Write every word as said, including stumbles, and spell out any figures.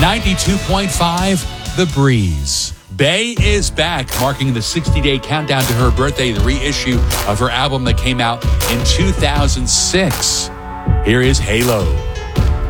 ninety-two point five, The Breeze. Bey is back, marking the sixty-day countdown to her birthday, the reissue of her album that came out in two thousand six. Here is Halo.